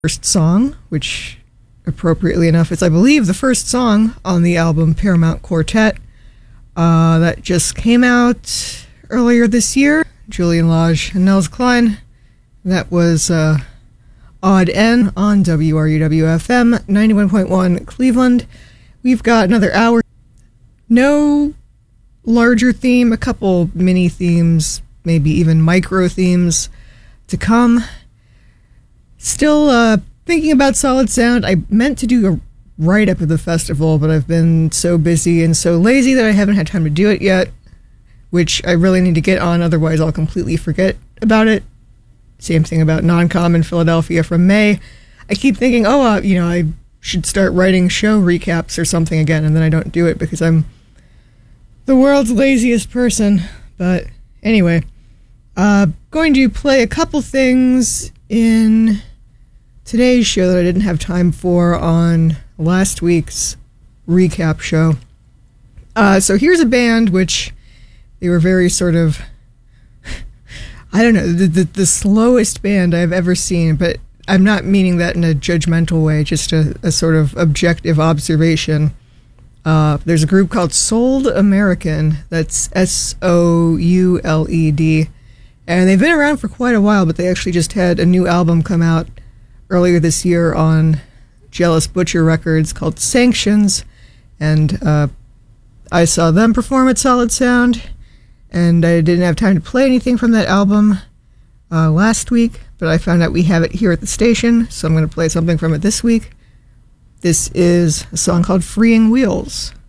first song, which appropriately enough is, I believe, the first song on the album Paramount Quartet that just came out earlier this year. Julian Lage and Nels Cline. That was Odd N on WRUW-FM 91.1 Cleveland. We've got another hour. No larger theme, a couple mini themes, maybe even micro themes to come. Still thinking about Solid Sound. I meant to do a write-up of the festival, but I've been so busy and so lazy that I haven't had time to do it yet, which I really need to get on, otherwise I'll completely forget about it. Same thing about Non-Com in Philadelphia from May. I keep thinking, I should start writing show recaps or something again, and then I don't do it because I'm the world's laziest person. But anyway, going to play a couple things in today's show that I didn't have time for on last week's recap show. So here's a band which they were very sort of, I don't know, the slowest band I've ever seen, but I'm not meaning that in a judgmental way, just a sort of objective observation. There's a group called Souled American, that's Souled, and they've been around for quite a while, but they actually just had a new album come out earlier this year on Jealous Butcher Records called Sanctions, and I saw them perform at Solid Sound, and I didn't have time to play anything from that album last week, but I found out we have it here at the station, so I'm going to play something from it this week. This is a song called Freeing Wheels.